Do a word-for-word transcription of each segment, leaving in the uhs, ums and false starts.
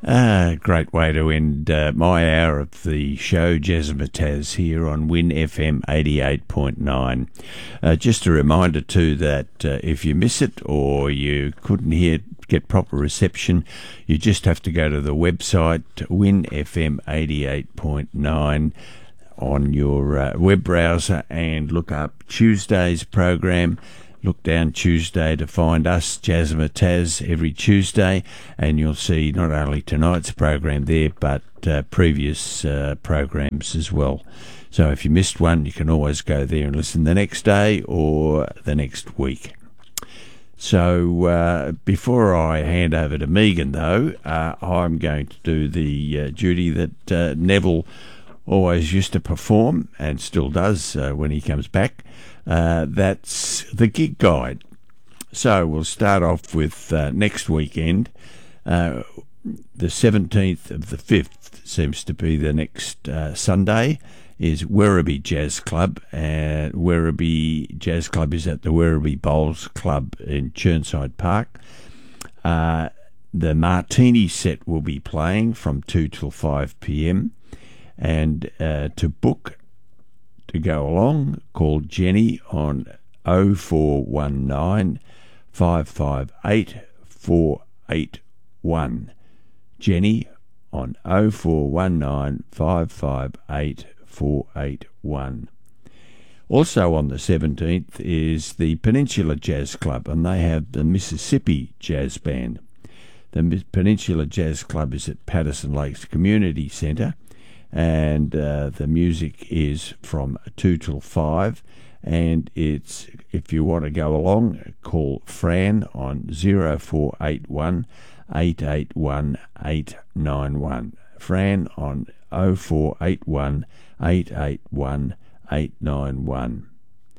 Ah, great way to end uh, my hour of the show, Jazzmatazz, here on Win F M eighty-eight point nine. Uh, just a reminder too that uh, if you miss it or you couldn't hear get proper reception, you just have to go to the website Win F M eighty-eight point nine on your uh, web browser and look up Tuesday's program. Look down Tuesday to find us, Jazzmatazz, every Tuesday, and you'll see not only tonight's program there, but uh, previous uh, programs as well. So if you missed one, you can always go there and listen the next day or the next week. So uh, before I hand over to Megan, though, uh, I'm going to do the uh, duty that uh, Neville always used to perform and still does uh, when he comes back. Uh, that's the gig guide. So we'll start off with uh, next weekend. Uh, the seventeenth of the fifth seems to be the next uh, Sunday, is Werribee Jazz Club. And Werribee Jazz Club is at the Werribee Bowls Club in Chirnside Park. Uh, the Martini set will be playing from two till five p.m. And uh, to book to go along, call Jenny on oh four one nine, five five eight, four eight one. Jenny on oh four one nine, five five eight, four eight one. Also on the seventeenth is the Peninsula Jazz Club, and they have the Mississippi Jazz Band. The Peninsula Jazz Club is at Patterson Lakes Community Centre, and uh, the music is from two till five, and it's, if you want to go along, call Fran on oh four eight one, eight eight one, eight nine one. Fran on oh four eight one, eight eight one, eight nine one.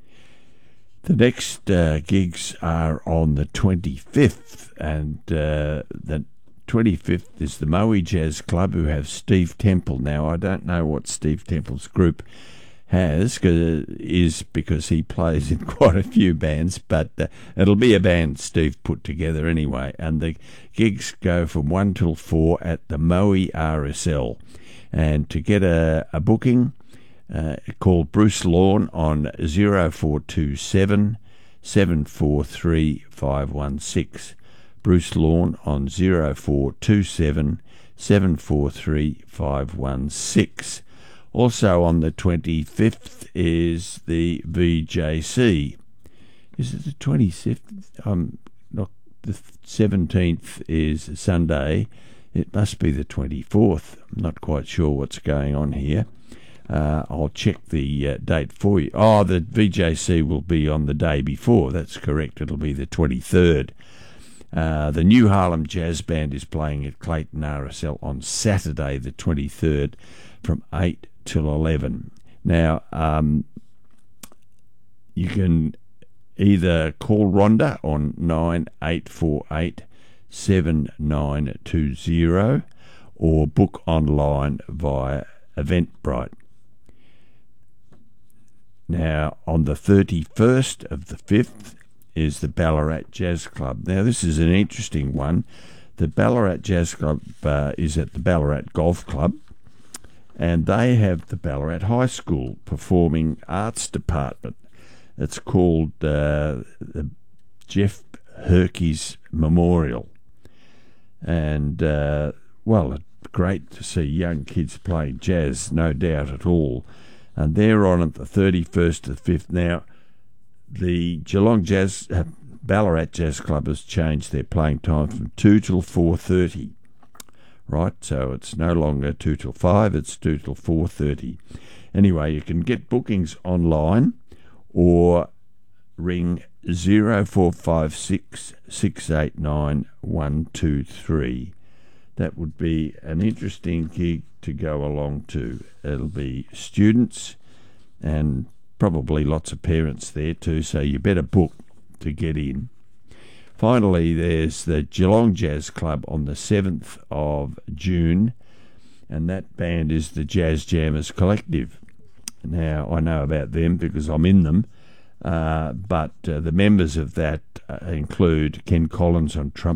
The next uh, gigs are on the twenty-fifth, and uh, the twenty-fifth is the Moe Jazz Club, who have Steve Temple. Now, I don't know what Steve Temple's group has, cause, is because he plays in quite a few bands, but uh, it'll be a band Steve put together anyway. And the gigs go from one till four at the Moe R S L. And to get a, a booking, uh, call Bruce Lawn on oh four two seven, seven four three, five one six. Bruce Lawn on oh four two seven, seven four three, five one six. Also on the twenty-fifth is the V J C. Is it the twenty-fifth? Um, not the seventeenth is Sunday. It must be the twenty-fourth. I'm not quite sure what's going on here. Uh, I'll check the uh, date for you. Oh, the V J C will be on the day before. That's correct. It'll be the twenty-third. Uh, the New Harlem Jazz Band is playing at Clayton R S L on Saturday the twenty-third from eight till eleven. Now, um, you can either call Rhonda on nine eight four eight, seven nine two zero or book online via Eventbrite. Now, on the thirty-first of the fifth, is the Ballarat Jazz Club. Now, this is an interesting one. The Ballarat Jazz Club uh, is at the Ballarat Golf Club, and they have the Ballarat High School Performing Arts Department. It's called uh, the Jeff Herkes Memorial. And, uh, well, great to see young kids playing jazz, no doubt at all. And they're on at the thirty-first of the fifth. Now, the Geelong Jazz, uh, Ballarat Jazz Club has changed their playing time from two till four thirty. Right, so it's no longer two till five, it's two till four thirty. Anyway, you can get bookings online or ring oh four five six, six eight nine, one two three. That would be an interesting gig to go along to. It'll be students and probably lots of parents there too, so you better book to get in. Finally, there's the Geelong Jazz Club on the seventh of June, and that band is the Jazz Jammers Collective. Now, I know about them because I'm in them, uh, but uh, the members of that uh, include Ken Collins on trumpet,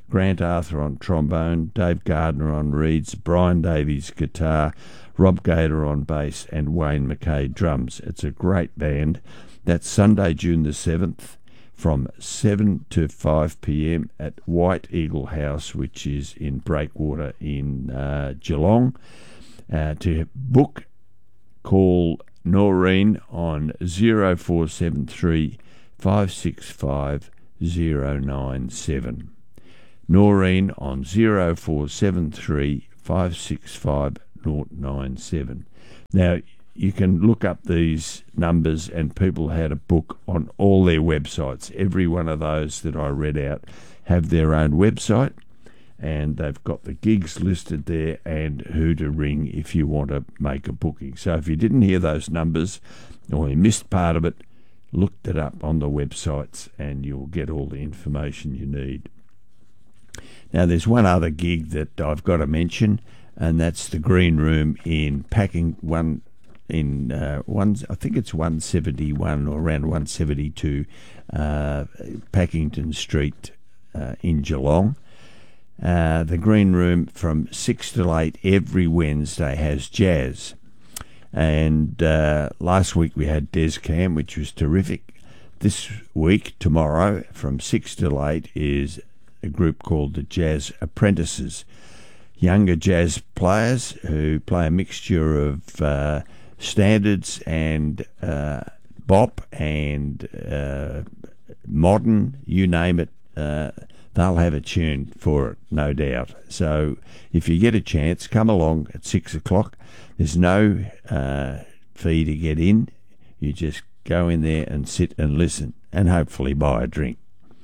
Grant Arthur on trombone, Dave Gardner on reeds, Brian Davies guitar, Rob Gator on bass, and Wayne McKay drums. It's a great band. That's Sunday, June the seventh, from seven to five p.m. at White Eagle House, which is in Breakwater in uh, Geelong. Uh, to book, call Noreen on zero four seven three, five six five, zero nine seven. Noreen on zero four seven three, five six five, zero nine seven. Now, you can look up these numbers and people how to book on all their websites. Every one of those that I read out have their own website, and they've got the gigs listed there and who to ring if you want to make a booking. So if you didn't hear those numbers or you missed part of it, look it up on the websites and you'll get all the information you need. Now, there's one other gig that I've got to mention, and that's the Green Room in Packing one in uh, one. I think it's one seventy-one or around one seventy-two uh, Packington Street uh, in Geelong. Uh, the Green Room from six till eight every Wednesday has jazz. And uh, last week we had Des Cam, which was terrific. This week, tomorrow, from six till eight, is a group called the Jazz Apprentices. Younger jazz players who play a mixture of uh, standards and uh, bop and uh, modern, you name it. Uh, they'll have a tune for it, no doubt. So if you get a chance, come along at six o'clock. There's no uh, fee to get in. You just go in there and sit and listen and hopefully buy a drink.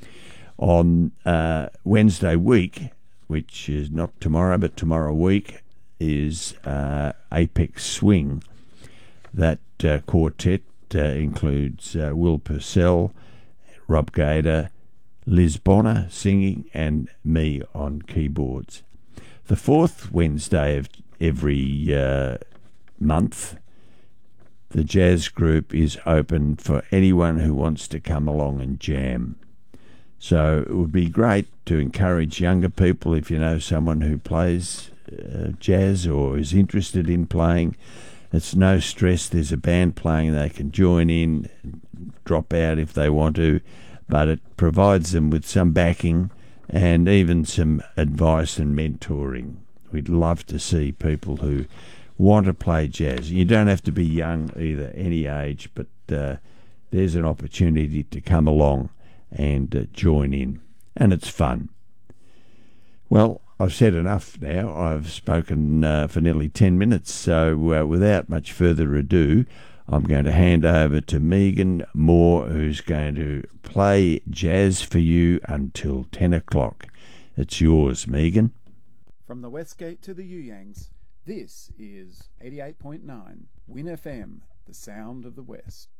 On uh, Wednesday week, which is not tomorrow but tomorrow week, is uh, Apex Swing. That uh, quartet uh, includes uh, Will Purcell, Rob Gator, Liz Bonner singing, and me on keyboards. The fourth Wednesday of every uh, month, the jazz group is open for anyone who wants to come along and jam. So it would be great to encourage younger people, if you know someone who plays uh, jazz or is interested in playing. It's no stress. There's a band playing. They can join in, drop out if they want to, but it provides them with some backing and even some advice and mentoring. We'd love to see people who want to play jazz. You don't have to be young either, any age, but uh, there's an opportunity to come along and uh, join in, and it's fun. Well, I've said enough now. I've spoken uh, for nearly ten minutes, so uh, without much further ado, I'm going to hand over to Megan Moore, who's going to play jazz for you until ten o'clock. It's yours, Megan. From the Westgate to the You-Yangs, this is eighty-eight point nine Win F M, the sound of the West.